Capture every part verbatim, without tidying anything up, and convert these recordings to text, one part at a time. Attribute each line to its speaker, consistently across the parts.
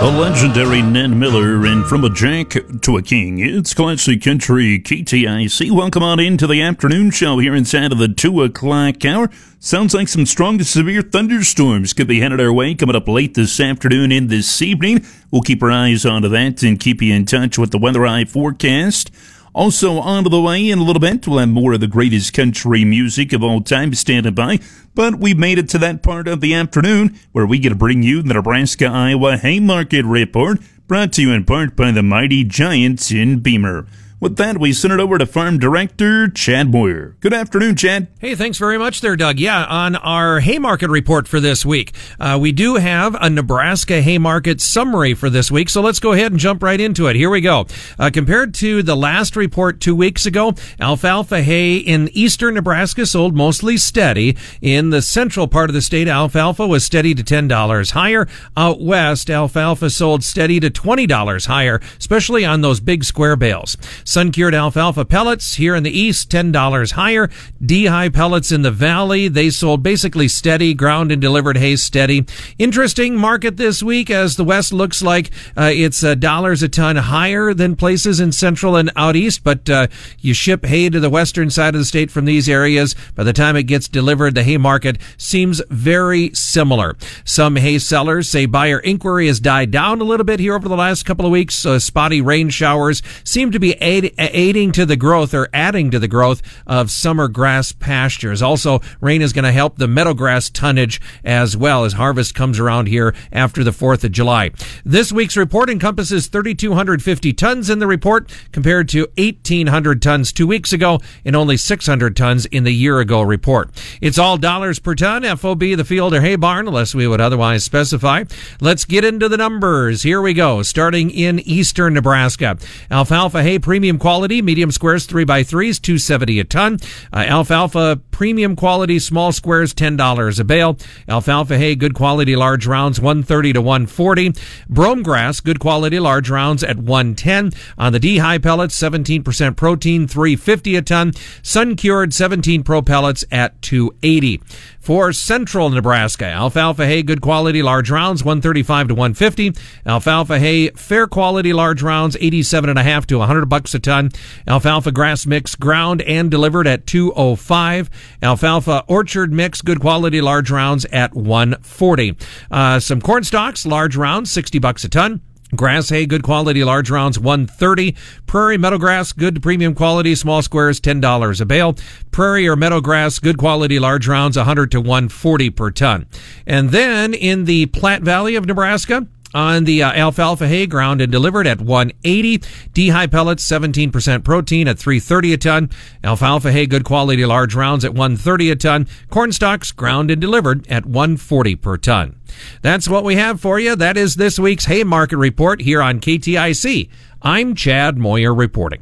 Speaker 1: The legendary Ned Miller, and from a jack to a king, it's classic country K T I C. Welcome on into the afternoon show here inside of the two o'clock hour. Sounds like some strong to severe thunderstorms could be headed our way coming up late this afternoon and this evening. We'll keep our eyes onto that and keep you in touch with the Weather Eye forecast. Also on the way in a little bit, we'll have more of the greatest country music of all time standing by. But we've made it to that part of the afternoon where we get to bring you the Nebraska Iowa Haymarket Report, brought to you in part by the Mighty Giants in Beamer. With that, we send it over to Farm Director Chad Moyer. Good afternoon, Chad.
Speaker 2: Hey, thanks very much there, Doug. Yeah, on our Haymarket report for this week, uh, we do have a Nebraska Haymarket summary for this week, so let's go ahead and jump right into it. Here we go. Uh, compared to the last report two weeks ago, alfalfa hay in eastern Nebraska sold mostly steady. In the central part of the state, alfalfa was steady to ten dollars higher. Out west, alfalfa sold steady to twenty dollars higher, especially on those big square bales. Sun-cured alfalfa pellets here in the east, ten dollars higher. D-high pellets in the valley, they sold basically steady. Ground and delivered hay steady. Interesting market this week as the west looks like uh, it's uh, dollars a ton higher than places in central and out east, but uh, you ship hay to the western side of the state from these areas. By the time it gets delivered, the hay market seems very similar. Some hay sellers say buyer inquiry has died down a little bit here over the last couple of weeks. Uh, spotty rain showers seem to be aid aiding to the growth or adding to the growth of summer grass pastures. Also, rain is going to help the meadowgrass tonnage as well as harvest comes around here after the fourth of July. This week's report encompasses three thousand two hundred fifty tons in the report compared to eighteen hundred tons two weeks ago and only six hundred tons in the year ago report. It's all dollars per ton, F O B, the field or hay barn, unless we would otherwise specify. Let's get into the numbers. Here we go. Starting in eastern Nebraska. Alfalfa hay premium quality, medium squares three by threes, two seventy a ton. Uh, alfalfa premium quality, small squares, ten dollars a bale. Alfalfa hay, good quality, large rounds, one thirty to one forty. Brome grass, good quality, large rounds at one ten. On the D-high pellets, seventeen percent protein, three fifty a ton. Sun-cured, seventeen pro pellets at two eighty. For central Nebraska, alfalfa hay, good quality, large rounds, one thirty-five to one fifty. Alfalfa hay, fair quality, large rounds, eighty-seven and a half to one hundred bucks a ton. Alfalfa grass mix, ground and delivered at two oh five. Alfalfa orchard mix, good quality, large rounds at one forty. Uh, some corn stalks, large rounds, sixty bucks a ton. Grass hay, good quality, large rounds, one thirty. Prairie meadowgrass, good premium quality, small squares, ten dollars a bale. Prairie or meadowgrass, good quality, large rounds, one hundred to one forty per ton. And then in the Platte Valley of Nebraska, on the uh, alfalfa hay, ground and delivered at one eighty. D-high pellets, seventeen percent protein at three thirty a ton. Alfalfa hay, good quality, large rounds at one thirty a ton. Corn stalks, ground and delivered at one forty per ton. That's what we have for you. That is this week's Haymarket Report here on K T I C. I'm Chad Moyer reporting.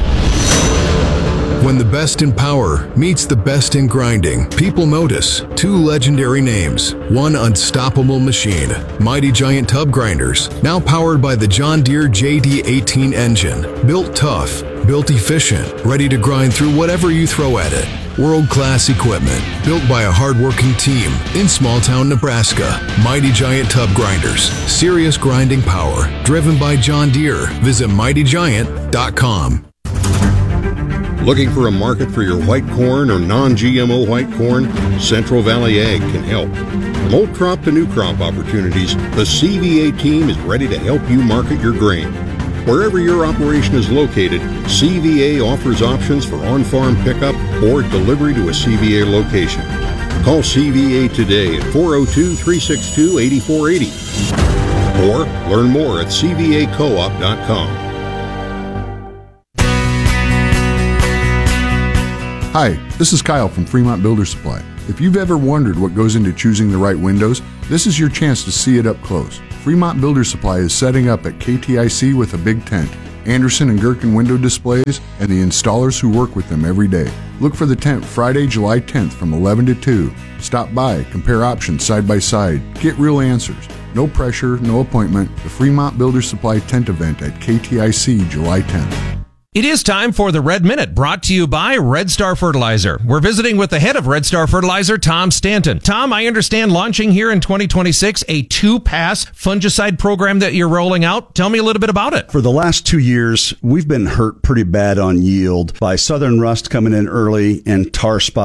Speaker 3: When the best in power meets the best in grinding, people notice two legendary names, one unstoppable machine, Mighty Giant Tub Grinders, now powered by the John Deere J D eighteen engine. Built tough, built efficient, ready to grind through whatever you throw at it. World-class equipment, built by a hard-working team in small-town Nebraska. Mighty Giant Tub Grinders, serious grinding power, driven by John Deere. Visit mighty giant dot com.
Speaker 4: Looking for a market for your white corn or non G M O white corn? Central Valley Ag can help. From old crop to new crop opportunities, the C V A team is ready to help you market your grain. Wherever your operation is located, C V A offers options for on-farm pickup or delivery to a C V A location. Call C V A today at four oh two, three six two, eight four eight oh or learn more at c v a co op dot com.
Speaker 5: Hi, this is Kyle from Fremont Builder Supply. If you've ever wondered what goes into choosing the right windows, this is your chance to see it up close. Fremont Builder Supply is setting up at K T I C with a big tent, Anderson and Gherkin window displays, and the installers who work with them every day. Look for the tent Friday, July tenth from eleven to two. Stop by, compare options side by side, get real answers. No pressure, no appointment. The Fremont Builder Supply tent event at K T I C July tenth.
Speaker 2: It is time for the Red Minute, brought to you by Red Star Fertilizer. We're visiting with the head of Red Star Fertilizer, Tom Stanton. Tom, I understand launching here in twenty twenty-six a two-pass fungicide program that you're rolling out. Tell me a little bit about it.
Speaker 6: For the last two years, we've been hurt pretty bad on yield by southern rust coming in early and tar spot